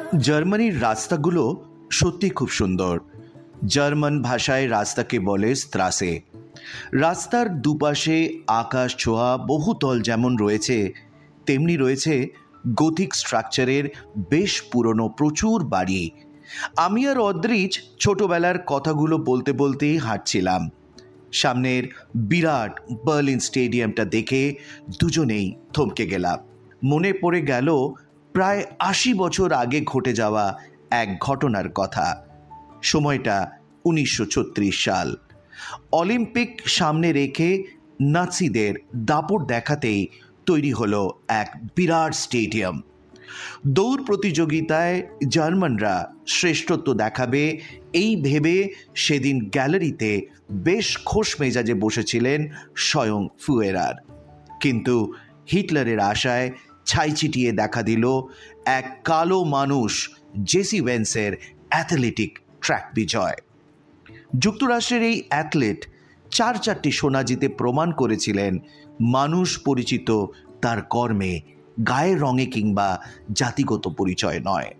জার্মানির রাস্তাগুলো সত্যি খুব সুন্দর। জার্মান ভাষায় রাস্তাকে বলে স্ত্রাসে। রাস্তার দুপাশে আকাশ ছোঁয়া বহুতল যেমন রয়েছে, তেমনি রয়েছে গথিক স্ট্রাকচারের বেশ পুরনো প্রচুর বাড়ি। আমি আর অদ্রিজ ছোটবেলার কথাগুলো বলতে বলতেই হাঁটছিলাম। সামনের বিরাট বার্লিন স্টেডিয়ামটা দেখে দুজনেই থমকে গেলাম। মনে পড়ে গেল প্রায় ৮০ বছর আগে ঘটে যাওয়া এক ঘটনার কথা। সময়টা ১৯৩৬ সাল। অলিম্পিক সামনে রেখে নাৎসিদের দাপট দেখাতেই তৈরি হলো এক বিরাট স্টেডিয়াম। দৌড় প্রতিযোগিতায় জার্মানরা শ্রেষ্ঠত্ব দেখাবে এই ভেবে সেদিন গ্যালারিতে বেশ খোশ মেজাজে বসেছিলেন স্বয়ং ফুয়েরার। কিন্তু হিটলারের আশায় ছাই ছিটিয়ে দেখা দিল এক কালো মানুষ জেসি ভেন্সের অ্যাথলেটিক ট্র্যাক বিজয়। যুক্তরাষ্ট্রের এই অ্যাথলেট ৪টি সোনা জিতে প্রমাণ করেছিলেন মানুষ পরিচিত তার কর্মে, গায়ের রঙে কিংবা জাতিগত পরিচয় নয়।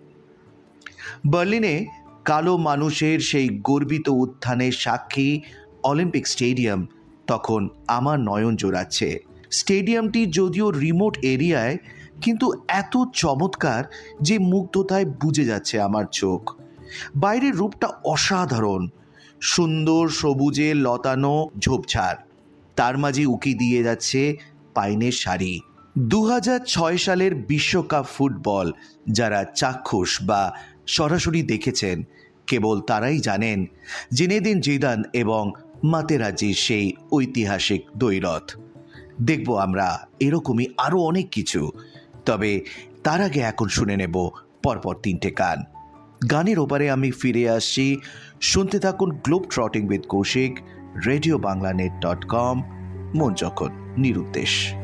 বার্লিনে কালো মানুষের সেই গর্বিত উত্থানের সাক্ষী অলিম্পিক স্টেডিয়াম তখন আমার নয়ন জোড়াচ্ছে। স্টেডিয়ামটি যদিও রিমোট এরিয়ায়, কিন্তু এত চমৎকার যে মুগ্ধতায় বুজে যাচ্ছে আমার চোখ। বাইরের রূপটা অসাধারণ, সুন্দর সবুজে লতানো ঝোপঝাড়, তার মাঝে উকি দিয়ে যাচ্ছে পাইনের সারি। ২০০৬ সালের বিশ্বকাপ ফুটবল যারা চাক্ষুষ বা সরাসরি দেখেছেন, কেবল তারাই জানেন জিনেদিন জিদান এবং মাতেরাজ্জির সেই ঐতিহাসিক দ্বৈরথ। দেখব আমরা এরকমই আরও অনেক কিছু। তবে তার আগে এখন শুনে নেব পরপর ৩টে গান। গানের ওপারে আমি ফিরে আসছি। শুনতে থাকুন গ্লোব ট্রটিং উইথ কৌশিক, রেডিওবাংলানেট.com, মন যখন নিরুদ্দেশ।